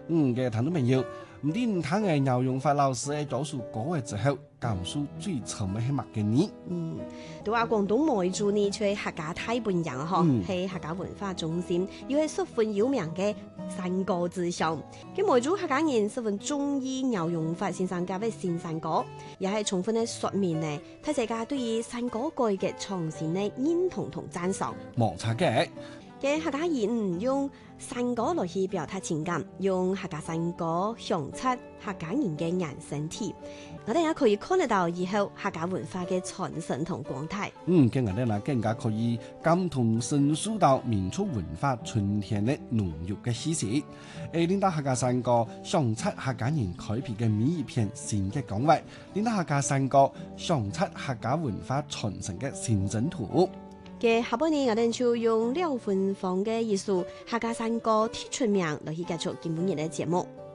嘅聽眾朋友，唔知唔睇嘅牛榮發老師嘅教書講嘅之後，甘肅最出名係乜嘅呢？ 都話廣東梅州呢，就係客家大本營嗬，係客家文化中心，又係十分有名嘅山歌之鄉。咁梅州客家人十分中意牛榮發先生嘅新山歌，也係充分嘅說明呢，睇世界對於山歌改嘅創新嘅認同同讚賞。 冇錯嘅。 嘅客家人用山歌來去表達情感，用客家山歌響出客家人嘅人生體。我哋也可以看得到以後客家文化嘅傳承同廣大。 嘅我哋呢更加可以感同身受到民族文化春天嘅濃郁嘅氣息。令到客家山歌響出客家人開闢嘅每一片新嘅崗位，令到客家山歌響出客家文化傳承嘅新征途。 嘅下半年我哋就用廖芬芳嘅藝術客家山歌鐵出名來去結束今本日嘅節目。